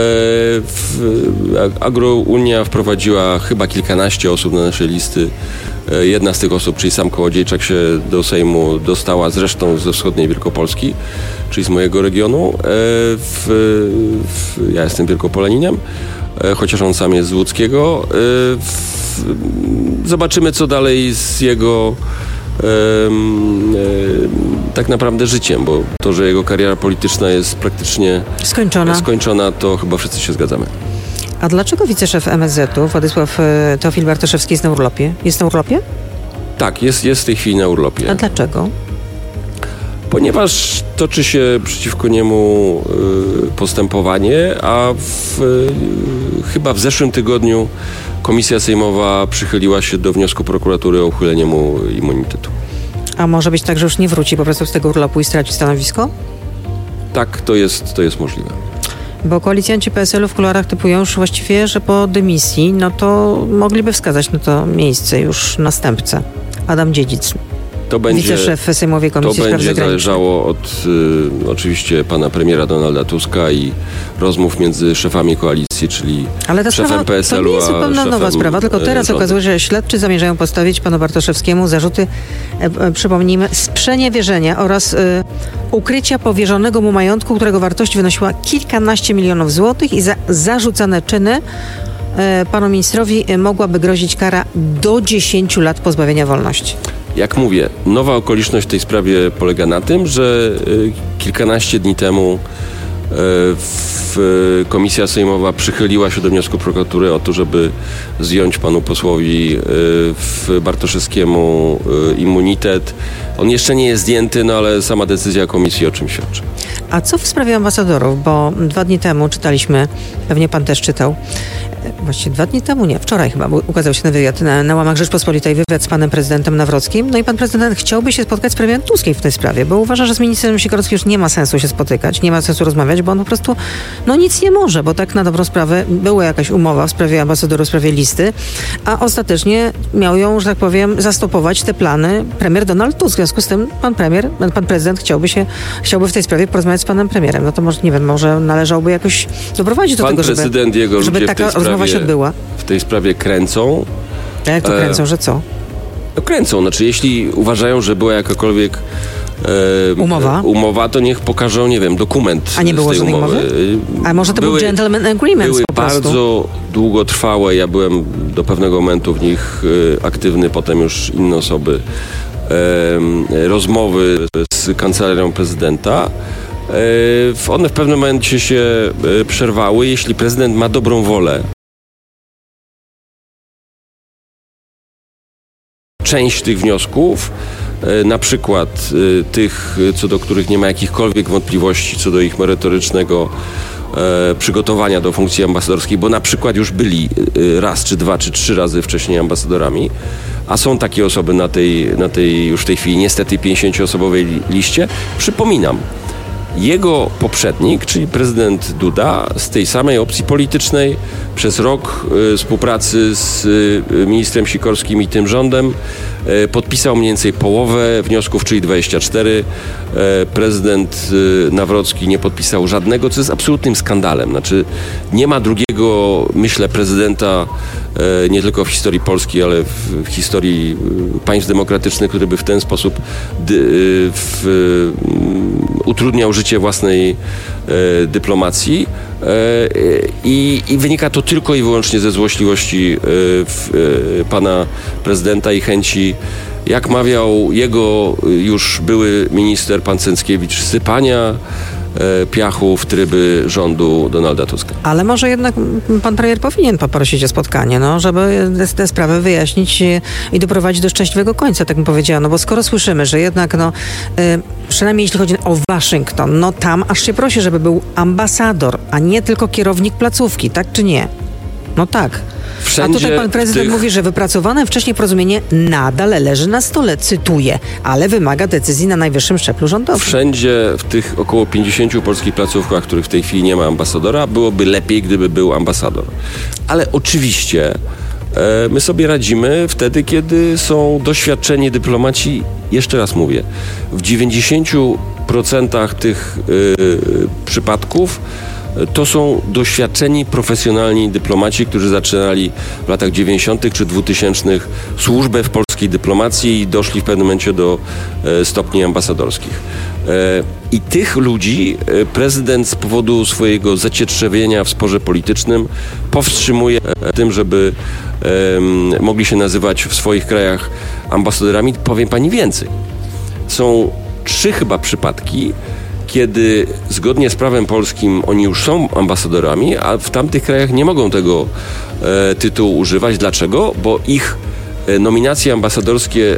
Speaker 18: Agrounia wprowadziła chyba kilkanaście osób na nasze listy. Jedna z tych osób, czyli sam Kołodziejczak, się do Sejmu dostała, zresztą ze wschodniej Wielkopolski, czyli z mojego regionu. Ja jestem Wielkopolaninem, chociaż on sam jest z Łódzkiego. Zobaczymy, co dalej z jego tak naprawdę życiem, bo to, że jego kariera polityczna jest praktycznie skończona, to chyba wszyscy się zgadzamy.
Speaker 17: A dlaczego wiceszef MSZ-u Władysław Teofil Bartoszewski jest na urlopie? Jest na urlopie?
Speaker 18: Tak, jest w tej chwili na urlopie.
Speaker 17: A dlaczego?
Speaker 18: Ponieważ toczy się przeciwko niemu postępowanie, a chyba w zeszłym tygodniu Komisja Sejmowa przychyliła się do wniosku prokuratury o uchylenie mu immunitetu.
Speaker 17: A może być tak, że już nie wróci po prostu z tego urlopu i straci stanowisko?
Speaker 18: Tak, to jest możliwe.
Speaker 17: Bo koalicjanci PSL-u w kuluarach typują już właściwie, że po dymisji, no to mogliby wskazać na to miejsce już następcę. Adam Dziedzic. wiceszef Sejmowej Komisji Spraw Zagranicznych.
Speaker 18: To będzie zależało od oczywiście pana premiera Donalda Tuska i rozmów między szefami koalicji, czyli
Speaker 17: ale ta
Speaker 18: szefem
Speaker 17: sprawa,
Speaker 18: PSL-u,
Speaker 17: to nie jest zupełnie nowa sprawa, tylko teraz okazuje się, że śledczy zamierzają postawić panu Bartoszewskiemu zarzuty, przypomnijmy, sprzeniewierzenia oraz ukrycia powierzonego mu majątku, którego wartość wynosiła kilkanaście milionów złotych i za zarzucane czyny panu ministrowi mogłaby grozić kara do 10 lat pozbawienia wolności.
Speaker 18: Jak mówię, nowa okoliczność w tej sprawie polega na tym, że kilkanaście dni temu Komisja Sejmowa przychyliła się do wniosku prokuratury o to, żeby zdjąć panu posłowi Bartoszewskiemu immunitet. On jeszcze nie jest zdjęty, no ale sama decyzja komisji o czym świadczy.
Speaker 17: A co w sprawie ambasadorów? Bo 2 dni temu czytaliśmy, pewnie pan też czytał, właściwie 2 dni temu, nie, wczoraj chyba ukazał się wywiad na łamach Rzeczpospolitej, wywiad z panem prezydentem Nawrockim. No i pan prezydent chciałby się spotkać z premierem Tuskiem w tej sprawie, bo uważa, że z ministrem Sikorskim już nie ma sensu się spotykać, nie ma sensu rozmawiać, bo on po prostu nic nie może, bo tak na dobrą sprawę była jakaś umowa w sprawie ambasadorów, w sprawie listy, a ostatecznie miał ją, że tak powiem, zastopować te plany premier Donald Tusk. W związku z tym pan prezydent chciałby w tej sprawie porozmawiać z panem premierem. No to może, nie wiem, może należałoby jakoś doprowadzić do tego, żeby taka rozmowa się odbyła.
Speaker 18: W tej sprawie kręcą.
Speaker 17: A jak to kręcą, że co?
Speaker 18: No kręcą. Znaczy, jeśli uważają, że była jakakolwiek umowa, to niech pokażą, nie wiem, dokument.
Speaker 17: A nie było żadnej umowy? A może to był gentleman agreement po prostu?
Speaker 18: Były bardzo długotrwałe. Ja byłem do pewnego momentu w nich aktywny, potem już inne osoby. Rozmowy z kancelarią prezydenta. One w pewnym momencie się przerwały. Jeśli prezydent ma dobrą wolę, część tych wniosków, na przykład tych, co do których nie ma jakichkolwiek wątpliwości co do ich merytorycznego przygotowania do funkcji ambasadorskiej, bo na przykład już byli raz, czy 2, czy 3 razy wcześniej ambasadorami, a są takie osoby na tej już w tej chwili niestety 50-osobowej liście. Przypominam, jego poprzednik, czyli prezydent Duda, z tej samej opcji politycznej przez rok współpracy z ministrem Sikorskim i tym rządem podpisał mniej więcej połowę wniosków, czyli 24. Prezydent Nawrocki nie podpisał żadnego, co jest absolutnym skandalem. Znaczy, nie ma drugiego, myślę, prezydenta nie tylko w historii Polski, ale w historii państw demokratycznych, który by w ten sposób utrudniał życie własnej dyplomacji. I wynika to tylko i wyłącznie ze złośliwości pana prezydenta i chęci, jak mawiał jego już były minister pan Cęckiewicz, sypania piachu w tryby rządu Donalda Tuska.
Speaker 17: Ale może jednak pan premier powinien poprosić o spotkanie, żeby tę sprawę wyjaśnić i doprowadzić do szczęśliwego końca, tak bym powiedziała. Bo skoro słyszymy, że jednak, przynajmniej jeśli chodzi o Waszyngton, tam aż się prosi, żeby był ambasador, a nie tylko kierownik placówki, tak czy nie? No tak.
Speaker 18: Wszędzie
Speaker 17: a tutaj pan prezydent mówi, że wypracowane wcześniej porozumienie nadal leży na stole, cytuję, ale wymaga decyzji na najwyższym szczeblu rządowym.
Speaker 18: Wszędzie w tych około 50 polskich placówkach, których w tej chwili nie ma ambasadora, byłoby lepiej, gdyby był ambasador. Ale oczywiście my sobie radzimy wtedy, kiedy są doświadczeni dyplomaci, jeszcze raz mówię, w 90% tych przypadków to są doświadczeni, profesjonalni dyplomaci, którzy zaczynali w latach 90. czy 2000 służbę w polskiej dyplomacji i doszli w pewnym momencie do stopni ambasadorskich. I tych ludzi prezydent z powodu swojego zacietrzewienia w sporze politycznym powstrzymuje tym, żeby mogli się nazywać w swoich krajach ambasadorami. Powiem pani więcej. Są 3 chyba przypadki, kiedy zgodnie z prawem polskim oni już są ambasadorami, a w tamtych krajach nie mogą tego tytułu używać. Dlaczego? Bo ich nominacje ambasadorskie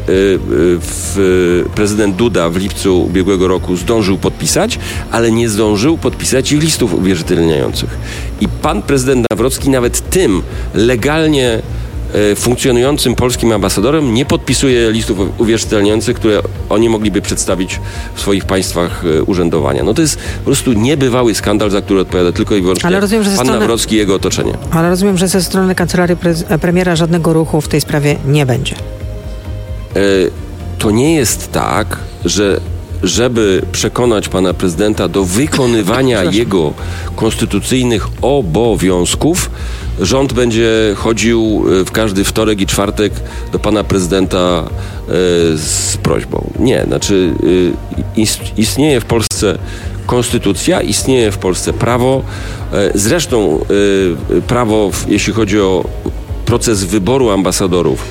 Speaker 18: prezydent Duda w lipcu ubiegłego roku zdążył podpisać, ale nie zdążył podpisać ich listów uwierzytelniających. I pan prezydent Nawrocki nawet tym legalnie funkcjonującym polskim ambasadorem nie podpisuje listów uwierzytelniających, które oni mogliby przedstawić w swoich państwach urzędowania. To jest po prostu niebywały skandal, za który odpowiada tylko i wyłącznie pan Nawrocki i jego otoczenie.
Speaker 17: Ale rozumiem, że ze strony kancelarii premiera żadnego ruchu w tej sprawie nie będzie.
Speaker 18: to nie jest tak, że żeby przekonać pana prezydenta do wykonywania jego konstytucyjnych obowiązków, rząd będzie chodził w każdy wtorek i czwartek do pana prezydenta z prośbą. Nie, znaczy istnieje w Polsce konstytucja, istnieje w Polsce prawo. Zresztą prawo, jeśli chodzi o proces wyboru ambasadorów,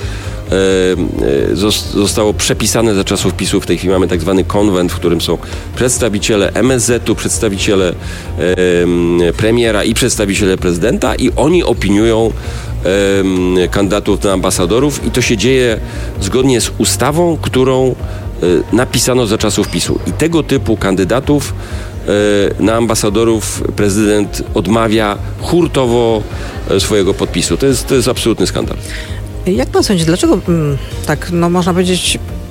Speaker 18: zostało przepisane za czasów PiS-u. W tej chwili mamy tak zwany konwent, w którym są przedstawiciele MSZ-u, przedstawiciele premiera i przedstawiciele prezydenta i oni opiniują kandydatów na ambasadorów i to się dzieje zgodnie z ustawą, którą napisano za czasów PiS-u. I tego typu kandydatów na ambasadorów prezydent odmawia hurtowo swojego podpisu. To jest absolutny skandal.
Speaker 17: Jak pan sądzi, dlaczego tak, można powiedzieć,